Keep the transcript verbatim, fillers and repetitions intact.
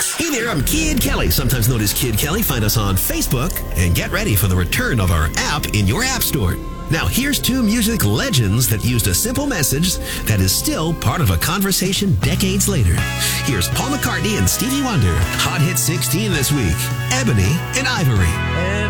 six. Hey there, I'm Kid Kelly, sometimes known as Kid Kelly. Find us on Facebook and get ready for the return of our app in your app store. Now, here's two music legends that used a simple message that is still part of a conversation decades later. Here's Paul McCartney and Stevie Wonder. Hot Hit sixteen this week, Ebony and Ivory.